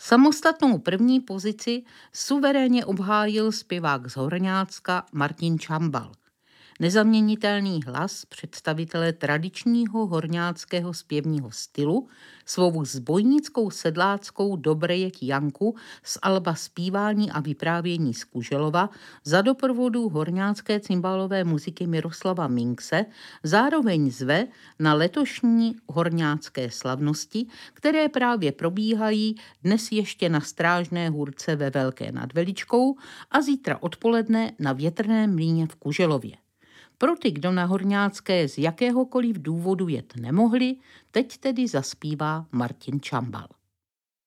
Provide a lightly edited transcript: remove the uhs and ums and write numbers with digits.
Samostatnou první pozici suverénně obhájil zpěvák z Horňácka Martin Čambal. Nezaměnitelný hlas představitele tradičního horňáckého zpěvního stylu svou zbojnickou sedláckou Dobrejeť Janku z alba Zpívání a vyprávění z Kuželova za doprovodu horňácké cymbalové muziky Miroslava Minkse zároveň zve na letošní horňácké slavnosti, které právě probíhají dnes ještě na Strážné hůrce ve Velké nad Veličkou a zítra odpoledne na Větrném mlýně v Kuželově. Pro ty, kdo na horňácké z jakéhokoliv důvodu jet nemohli, teď tedy zaspívá Martin Čambal.